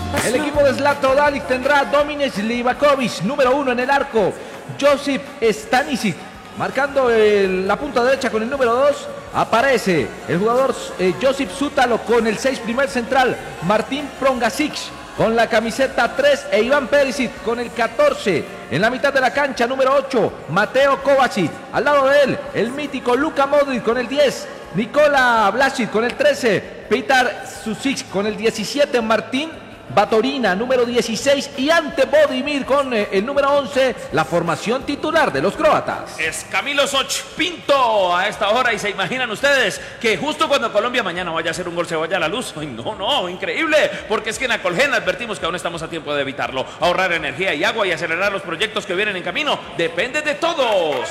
El equipo de Zlatko Dalic tendrá Dominic Livakovic, número 1 en el arco. Josip Stanisic, marcando la punta derecha con el número 2. Aparece el jugador Josip Zútalo con el 6, primer central. Martín Prongasic con la camiseta 3 e Iván Perisic con el 14. En la mitad de la cancha, número 8, Mateo Kovacic. Al lado de él, el mítico Luka Modric con el 10. Nikola Vlasic con el 13. Petar Susic con el 17. Martín Batorina, número 16, y Ante Bodimir con el número 11, la formación titular de los croatas. Es Camilo Sochpinto a esta hora, y se imaginan ustedes que justo cuando Colombia mañana vaya a hacer un gol se vaya a la luz. Ay, no, increíble, porque es que en Acolgen advertimos que aún estamos a tiempo de evitarlo. Ahorrar energía y agua y acelerar los proyectos que vienen en camino depende de todos.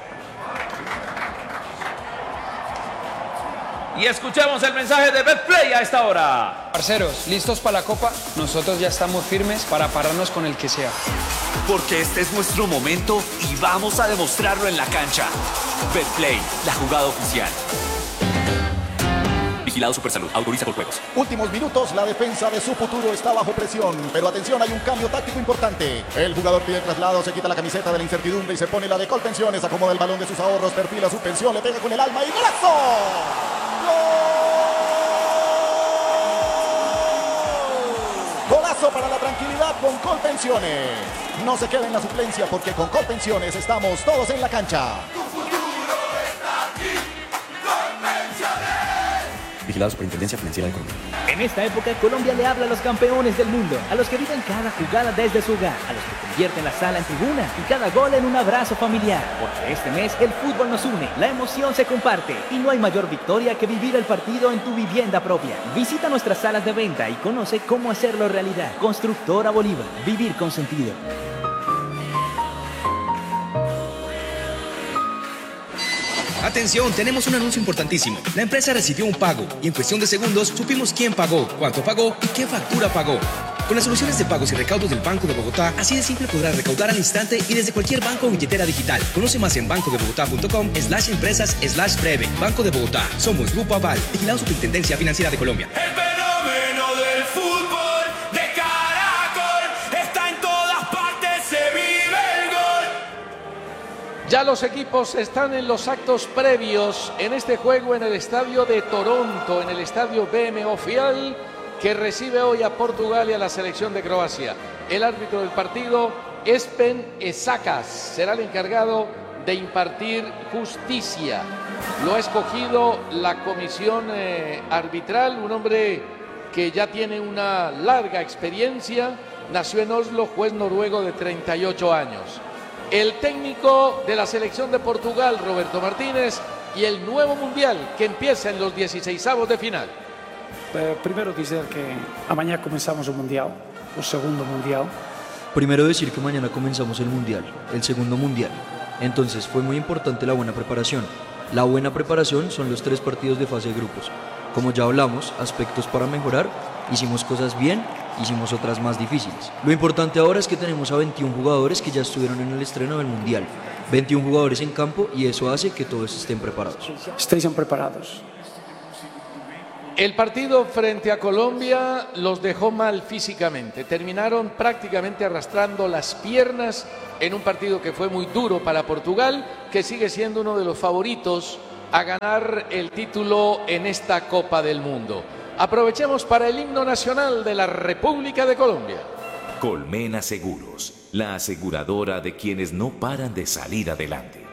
Y escuchemos el mensaje de Betplay a esta hora. Parceros, ¿listos para la Copa? Nosotros ya estamos firmes para pararnos con el que sea. Porque este es nuestro momento y vamos a demostrarlo en la cancha. Betplay, la jugada oficial. Vigilado Supersalud, autoriza por juegos. Últimos minutos, la defensa de su futuro está bajo presión. Pero atención, hay un cambio táctico importante. El jugador pide el traslado, se quita la camiseta de la incertidumbre y se pone la de Colpensiones. Acomoda el balón de sus ahorros, perfila su pensión, le pega con el alma y ¡golazo! Golazo para la tranquilidad con Colpensiones. No se queda en la suplencia porque con Colpensiones estamos todos en la cancha. Tu futuro está aquí, Colpensiones. Vigilado Superintendencia Financiera de Colombia. En esta época, Colombia le habla a los campeones del mundo, a los que viven cada jugada desde su hogar, a los que convierten la sala en tribuna y cada gol en un abrazo familiar. Porque este mes el fútbol nos une, la emoción se comparte y no hay mayor victoria que vivir el partido en tu vivienda propia. Visita nuestras salas de venta y conoce cómo hacerlo realidad. Constructora Bolívar, vivir con sentido. Atención, tenemos un anuncio importantísimo. La empresa recibió un pago y en cuestión de segundos supimos quién pagó, cuánto pagó y qué factura pagó. Con las soluciones de pagos y recaudos del Banco de Bogotá, así de simple podrás recaudar al instante y desde cualquier banco o billetera digital. Conoce más en bancodebogotá.com/empresas/breve. Banco de Bogotá. Somos Grupo Aval, vigilado Superintendencia Financiera de Colombia. El fenómeno del fútbol de Caracol está en todas partes, se vive el gol. Ya los equipos están en los actos previos en este juego en el estadio de Toronto, en el estadio BMO Fiel, que recibe hoy a Portugal y a la selección de Croacia. El árbitro del partido, Espen Esakas, será el encargado de impartir justicia. Lo ha escogido la comisión arbitral, un hombre que ya tiene una larga experiencia, nació en Oslo, juez noruego de 38 años. El técnico de la selección de Portugal, Roberto Martínez, y el nuevo mundial que empieza en los 16avos de final. Primero dizer que amanhã começamos o Mundial, o segundo Mundial. Primero decir que mañana comenzamos el Mundial, el segundo Mundial. Entonces fue muy importante la buena preparación. La buena preparación son los 3 partidos de fase de grupos. Como ya hablamos, aspectos para mejorar, hicimos cosas bien, hicimos otras más difíciles. Lo importante ahora es que tenemos a 21 jugadores que ya estuvieron en el estreno del Mundial. 21 jugadores en campo y eso hace que todos estén preparados. Estejam preparados. El partido frente a Colombia los dejó mal físicamente. Terminaron prácticamente arrastrando las piernas en un partido que fue muy duro para Portugal, que sigue siendo uno de los favoritos a ganar el título en esta Copa del Mundo. Aprovechemos para el himno nacional de la República de Colombia. Colmena Seguros, la aseguradora de quienes no paran de salir adelante.